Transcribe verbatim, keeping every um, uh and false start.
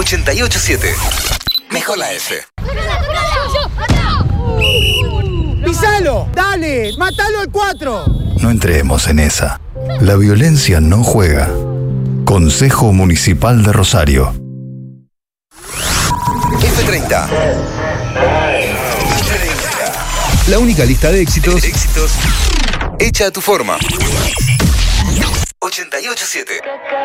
ochenta y ocho siete. Mejor la F. ¡Pisalo! ¡Dale! ¡Mátalo al cuatro! No entremos en esa. La violencia no juega. Consejo Municipal de Rosario. F treinta. La única lista de éxitos, éxitos hecha a tu forma. ochenta y ocho siete.